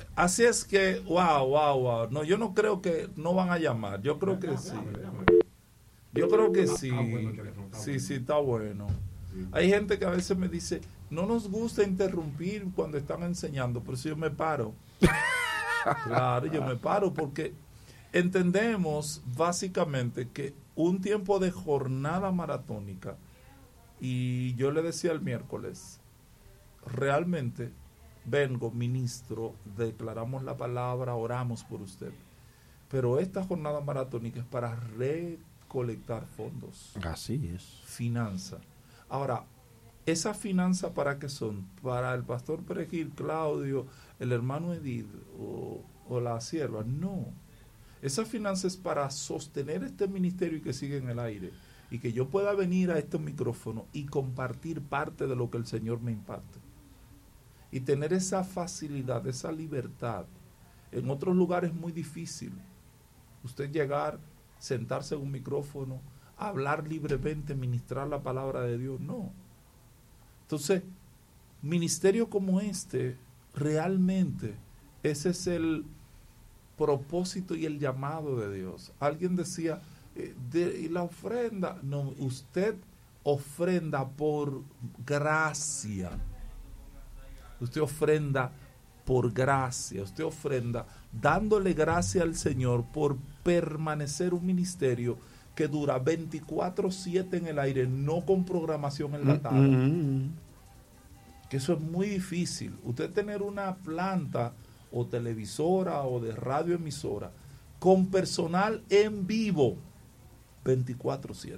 Así es que, wow. No, yo no creo que no van a llamar. Yo creo que sí. Yo creo que sí. Sí, está bueno. Hay gente que a veces me dice, no nos gusta interrumpir cuando están enseñando, por eso yo me paro. Claro, yo me paro porque entendemos básicamente que un tiempo de jornada maratónica, y yo le decía el miércoles, realmente vengo, ministro, declaramos la palabra, oramos por usted, pero esta jornada maratónica es para recolectar fondos. Así es. Finanza. Ahora, ¿esa finanza para qué son? ¿Para el pastor Perejil, Claudio, el hermano Edith o la sierva? No. Esa finanza es para sostener este ministerio y que siga en el aire. Y que yo pueda venir a este micrófono y compartir parte de lo que el Señor me imparte. Y tener esa facilidad, esa libertad. En otros lugares es muy difícil. Usted llegar, sentarse en un micrófono, hablar libremente, ministrar la palabra de Dios. No. Entonces, ministerio como este, realmente, ese es el propósito y el llamado de Dios. Alguien decía, y la ofrenda, no, usted ofrenda por gracia. Usted ofrenda por gracia. Usted ofrenda dándole gracia al Señor por permanecer un ministerio que dura 24/7 en el aire, no con programación enlatada. Que eso es muy difícil. Usted tener una planta o televisora o de radioemisora con personal en vivo 24/7.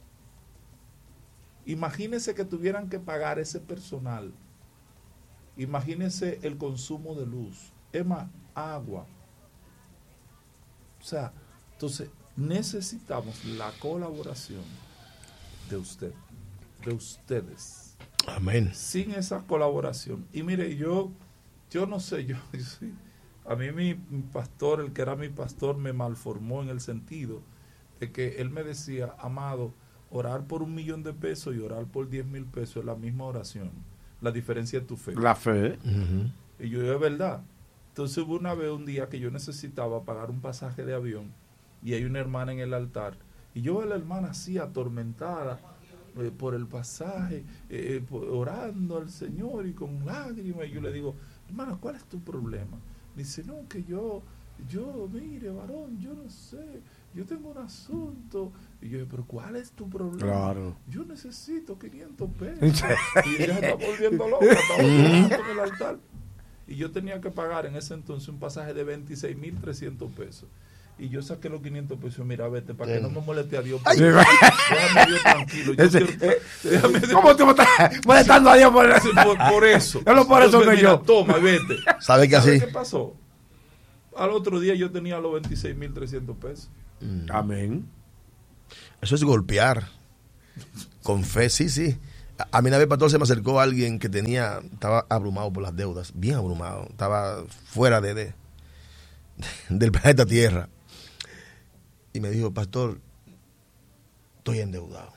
Imagínese que tuvieran que pagar ese personal. Imagínese el consumo de luz, agua. O sea, entonces necesitamos la colaboración de usted, de ustedes. Amén. Sin esa colaboración. Y mire, yo no sé, a mí mi pastor, el que era mi pastor, me malformó en el sentido de que él me decía, amado, orar por $1,000,000 y orar por 10,000 pesos es la misma oración. La diferencia es tu fe. La fe. Y yo, es verdad. Entonces hubo un día que yo necesitaba pagar un pasaje de avión y hay una hermana en el altar y yo veo a la hermana así atormentada por el pasaje, orando al Señor y con lágrimas, y yo le digo, hermana, ¿cuál es tu problema? Me dice, no, que yo, mire, varón, yo no sé, yo tengo un asunto. Y yo, pero ¿cuál es tu problema? Claro. Yo necesito 500 pesos. Y ella está volviendo loca, estaba llorando en el altar. Y yo tenía que pagar en ese entonces un pasaje de 26,300 pesos. Y yo saqué los 500 pesos, mira, vete, para que no me moleste a Dios. Déjame Dios tranquilo. ¿Cómo tú me estás molestando a Dios por eso? No, por eso no yo. Toma, vete. ¿Sabe qué así? ¿Qué pasó? Al otro día yo tenía los 26,300 pesos. Amén. Eso es golpear. Con fe, sí. A mí una vez, pastor, se me acercó alguien que estaba abrumado por las deudas, bien abrumado, estaba fuera del planeta Tierra. Y me dijo, pastor, estoy endeudado,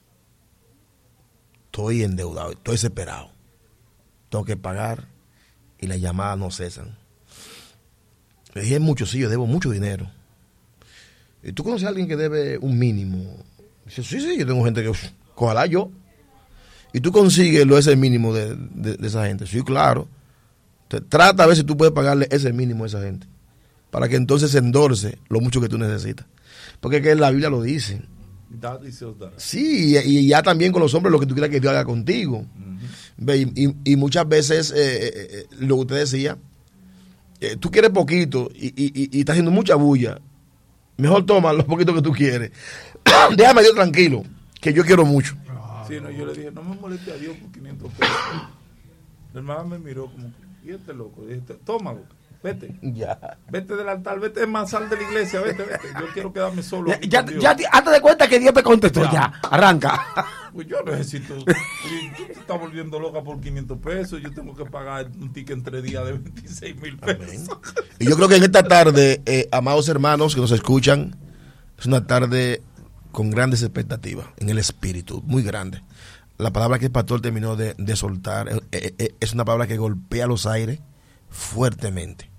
estoy desesperado, tengo que pagar y las llamadas no cesan. Le dije, mucho, sí, yo debo mucho dinero. ¿Y tú conoces a alguien que debe un mínimo? Dice, sí, yo tengo gente que, ojalá yo. ¿Y tú consigues ese mínimo de esa gente? Sí, claro. Trata a ver si tú puedes pagarle ese mínimo a esa gente, para que entonces se endorse lo mucho que tú necesitas. Porque es que la Biblia lo dice. Dad y se os dará. Sí, y ya también con los hombres lo que tú quieras que Dios haga contigo. Y muchas veces, lo que usted decía, tú quieres poquito y estás haciendo mucha bulla. Mejor toma los poquitos que tú quieres. Déjame Dios tranquilo, que yo quiero mucho. Sí, no, yo le dije, no me moleste a Dios por 500 pesos. La hermana me miró como, ¿y este loco? Y dije, toma, vete. Ya. Vete del altar, vete más, sal de la iglesia, vete. Yo quiero quedarme solo. Ya hazte de cuenta que Dios te contestó, ya, arranca. Pues yo necesito, tú te estás volviendo loca por 500 pesos, yo tengo que pagar un ticket entre días de 26,000 pesos. Amén. Y yo creo que en esta tarde, amados hermanos que nos escuchan, es una tarde con grandes expectativas en el espíritu, muy grande. La palabra que el pastor terminó de soltar es una palabra que golpea los aires fuertemente.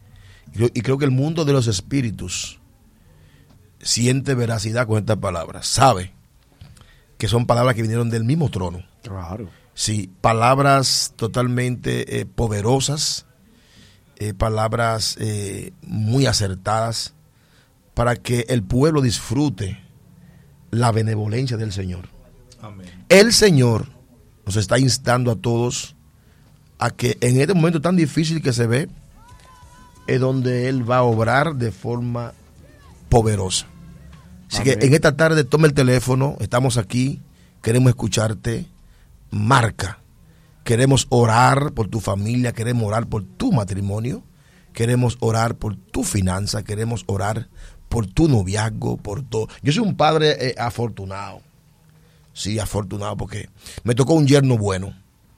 Y creo que el mundo de los espíritus siente veracidad con estas palabras. Sabe que son palabras que vinieron del mismo trono. Claro. Sí, palabras totalmente poderosas, palabras muy acertadas para que el pueblo disfrute la benevolencia del Señor. Amén. El Señor nos está instando a todos a que en este momento tan difícil que se ve, es donde Él va a obrar de forma poderosa. Así Amén. que en esta tarde toma el teléfono, estamos aquí, queremos escucharte, marca, queremos orar por tu familia, queremos orar por tu matrimonio, queremos orar por tu finanza, queremos orar por tu noviazgo, por todo. Yo soy un padre afortunado, sí, afortunado, porque me tocó un yerno bueno.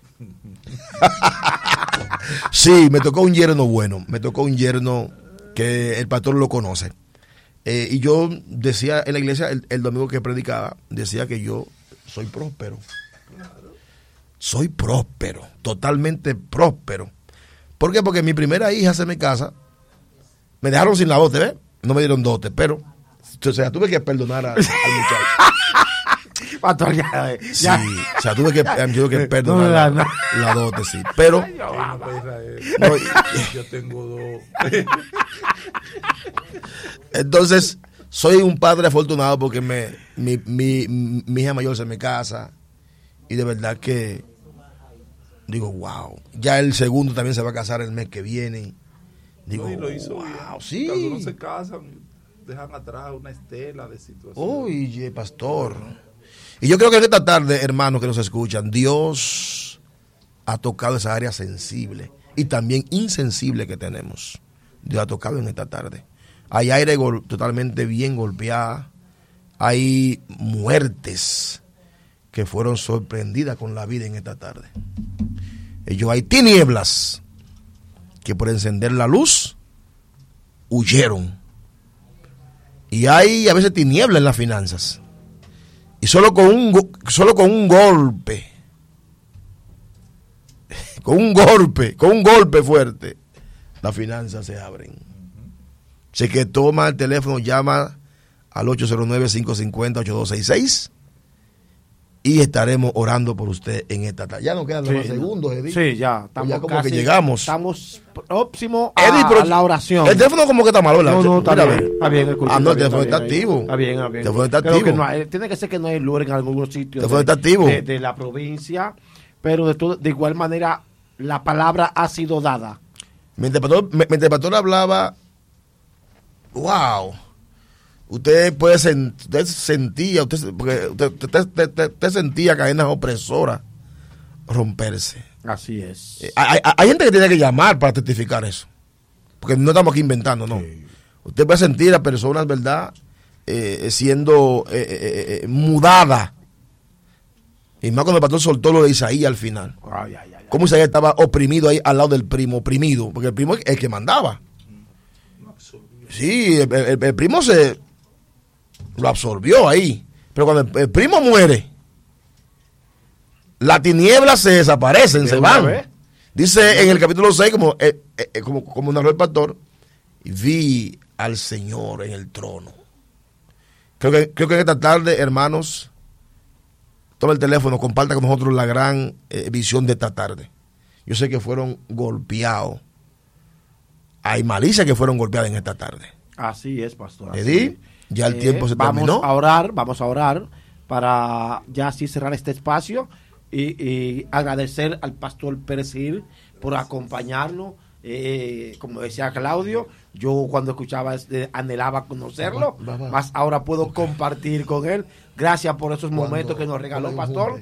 Sí, me tocó un yerno bueno, me tocó un yerno que el pastor lo conoce. Y yo decía en la iglesia, el domingo que predicaba, decía que yo soy próspero. Soy próspero, totalmente próspero. ¿Por qué? Porque mi primera hija se me casa, me dejaron sin la dote, ¿ves? No me dieron dote, pero o sea, tuve que perdonar al muchacho. Pastor, ya. Sí, o sea, tuve que perdonar la dote, sí. Pero no, Yo tengo dos. entonces, soy un padre afortunado porque mi hija mayor se me casa y de verdad que digo, wow. Ya el segundo también se va a casar el mes que viene. Digo, No, y lo hizo wow, bien. sí. Algunos se casan, dejan atrás una estela de situaciones. Oye, pastor. Y yo creo que en esta tarde, hermanos que nos escuchan, Dios ha tocado esa área sensible y también insensible que tenemos. Dios ha tocado en esta tarde. Hay aire totalmente bien golpeada. Hay muertes que fueron sorprendidas con la vida en esta tarde. Hay tinieblas que por encender la luz huyeron. Y hay a veces tinieblas en las finanzas. Y solo con un golpe, con un golpe fuerte, las finanzas se abren. Así que toma el teléfono, llama al 809-550-8266 y estaremos orando por usted en esta tarde. Ya nos quedan unos segundos, Edith. Sí, ya. Estamos ya como casi, que llegamos. Estamos próximos Edith, a la oración. El teléfono como que está malo, ¿verdad? No, está Mira, bien. ve. Está bien. No, el teléfono está activo. Está bien. El teléfono está Creo que activo. no hay, tiene que ser que no hay lugar en algunos sitios El teléfono está activo. de la provincia, pero de igual manera la palabra ha sido dada. Mientras el pastor hablaba, wow, usted sentía cadenas opresoras romperse. Así es. Hay gente que tiene que llamar para testificar eso, porque no estamos aquí inventando, no. Sí. Usted va a sentir a personas, ¿verdad?, siendo mudadas. Y más cuando el pastor soltó lo de Isaías al final. Como Isaías estaba oprimido ahí al lado del primo, oprimido, porque el primo es el que mandaba. Sí, el primo se lo absorbió ahí. Pero cuando el primo muere, las tinieblas se desaparecen, se van. Dice en el capítulo 6, como narró el pastor, vi al Señor en el trono. Creo que en esta tarde, hermanos, toma el teléfono, comparta con nosotros la gran visión de esta tarde. Yo sé que fueron golpeados. Hay malicias que fueron golpeadas en esta tarde. Así es, pastor. Edith, ya el tiempo se terminó. Vamos a orar para ya así cerrar este espacio y agradecer al pastor Pérez Gil por acompañarnos. Como decía Claudio, yo cuando escuchaba anhelaba conocerlo, más ahora puedo compartir con él. Gracias por esos momentos que nos regaló pastor.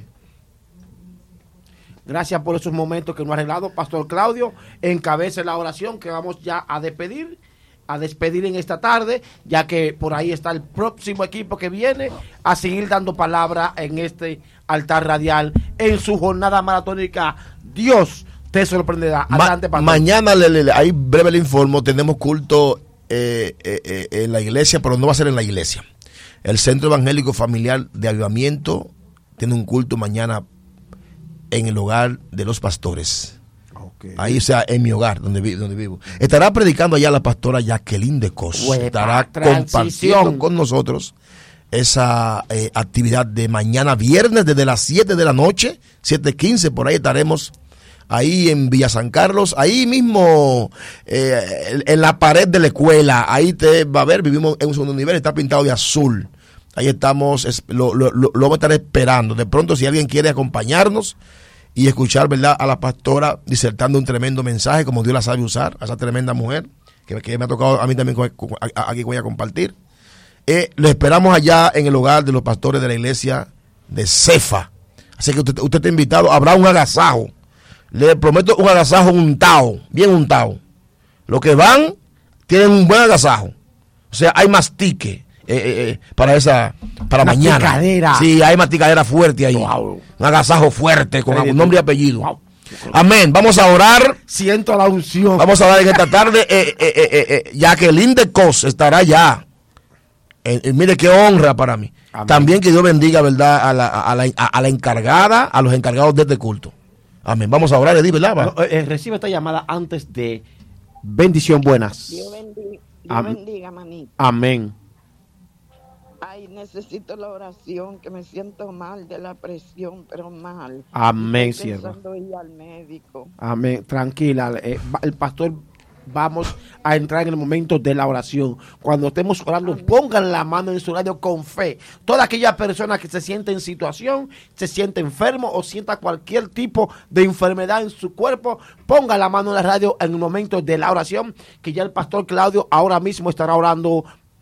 Gracias por esos momentos que nos ha regalado pastor Claudio. Encabece la oración que vamos ya a despedir en esta tarde, ya que por ahí está el próximo equipo que viene a seguir dando palabra en este altar radial en su jornada maratónica. Dios te sorprenderá. Adelante, pastor. Mañana, ahí breve le informo, tenemos culto en la iglesia, pero no va a ser en la iglesia. El Centro Evangélico Familiar de Avivamiento tiene un culto mañana en el hogar de los pastores. Okay. Ahí, o sea, en mi hogar, donde vivo. Estará predicando allá la pastora Jacqueline de Cos. Estará compartiendo con nosotros esa actividad de mañana viernes desde las 7 de la noche, 7:15, por ahí estaremos ahí en Villa San Carlos, ahí mismo en la pared de la escuela, ahí te va a ver, vivimos en un segundo nivel, está pintado de azul. Ahí estamos, lo vamos a estar esperando. De pronto, si alguien quiere acompañarnos y escuchar, ¿verdad?, a la pastora disertando un tremendo mensaje, como Dios la sabe usar, a esa tremenda mujer, que me ha tocado a mí también aquí voy a compartir. Lo esperamos allá en el hogar de los pastores de la iglesia de Cefa. Así que usted está invitado, habrá un agasajo. Le prometo un agasajo untado, bien untado. Los que van tienen un buen agasajo. O sea, hay mastique. Para mañana. Masticadera. Sí, hay masticadera fuerte ahí. Wow. Un agasajo fuerte con algún nombre y apellido. Wow. Amén. Vamos a orar. Siento la unción. Vamos a orar en esta tarde. Jacqueline de Cos estará ya. Mire qué honra para mí. Amén. También que Dios bendiga, ¿verdad?, a la encargada, a los encargados de este culto. Amén. Vamos a orar, Edith, ¿verdad? Recibe esta llamada antes de bendición buenas. Dios bendiga, manito. Amén. Ay, necesito la oración, que me siento mal de la presión, pero mal. Amén, estoy sierva. pensando ir al médico. Amén. Tranquila, el pastor, vamos a entrar en el momento de la oración. Cuando estemos orando, amén, pongan la mano en su radio con fe. Toda aquella persona que se siente en situación, se siente enfermo o sienta cualquier tipo de enfermedad en su cuerpo, ponga la mano en la radio en el momento de la oración, que ya el pastor Claudio ahora mismo estará orando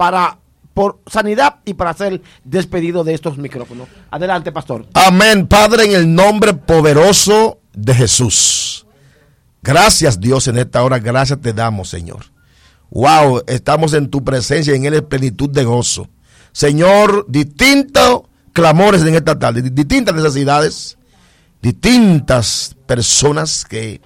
por sanidad y para ser despedido de estos micrófonos. Adelante, pastor. Amén, Padre, en el nombre poderoso de Jesús. Gracias, Dios, en esta hora. Gracias te damos, Señor. Wow, estamos en tu presencia, en él plenitud de gozo. Señor, distintos clamores en esta tarde, distintas necesidades, distintas personas que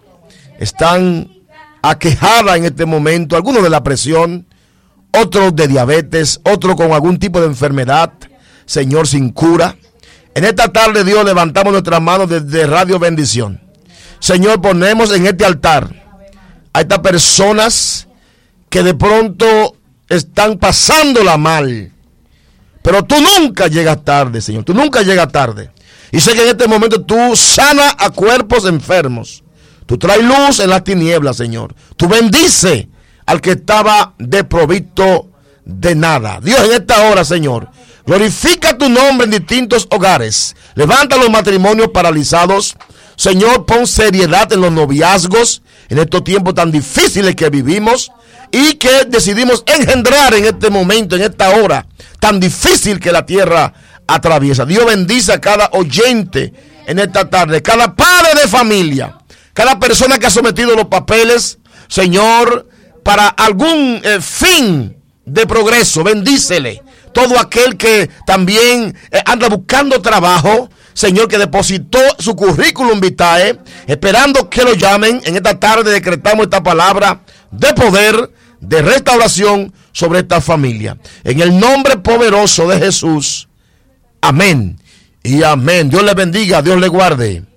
están aquejadas en este momento, algunos de la presión, otros de diabetes, otros con algún tipo de enfermedad, Señor, sin cura. En esta tarde, Dios, levantamos nuestras manos desde Radio Bendición. Señor, ponemos en este altar a estas personas que de pronto están pasándola mal. Pero tú nunca llegas tarde, Señor, tú nunca llegas tarde. Y sé que en este momento tú sanas a cuerpos enfermos. Tú traes luz en las tinieblas, Señor. Tú bendices al que estaba desprovisto de nada. Dios, en esta hora, Señor, glorifica tu nombre en distintos hogares. Levanta los matrimonios paralizados. Señor, pon seriedad en los noviazgos en estos tiempos tan difíciles que vivimos y que decidimos engendrar en este momento, en esta hora tan difícil que la tierra atraviesa. Dios, bendice a cada oyente en esta tarde, cada padre de familia, cada persona que ha sometido los papeles, Señor, para algún fin de progreso. Bendícele. Todo aquel que también anda buscando trabajo, Señor, que depositó su currículum vitae, esperando que lo llamen. En esta tarde decretamos esta palabra de poder, de restauración sobre esta familia. En el nombre poderoso de Jesús. Amén y amén. Dios le bendiga, Dios le guarde.